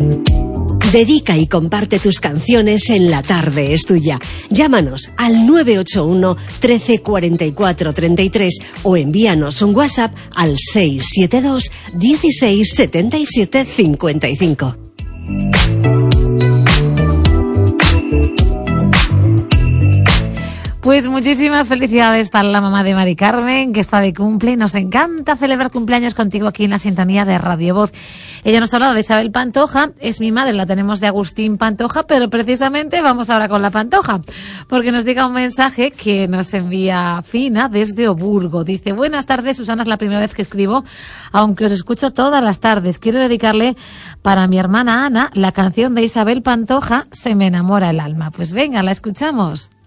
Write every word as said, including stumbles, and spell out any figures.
Dedica y comparte tus canciones en La Tarde es Tuya. Llámanos al nueve ocho uno, trece, cuarenta y cuatro, treinta y tres o envíanos un WhatsApp al seis siete dos, dieciséis, setenta y siete, cincuenta y cinco. Pues muchísimas felicidades para la mamá de Mari Carmen, que está de cumple. Nos encanta celebrar cumpleaños contigo aquí en la sintonía de Radio Voz. Ella nos ha hablado de Isabel Pantoja, es mi madre, la tenemos de Agustín Pantoja, pero precisamente vamos ahora con la Pantoja, porque nos llega un mensaje que nos envía Fina desde Oburgo. Dice: buenas tardes, Susana, es la primera vez que escribo, aunque os escucho todas las tardes. Quiero dedicarle para mi hermana Ana la canción de Isabel Pantoja, Se me enamora el alma. Pues venga, la escuchamos.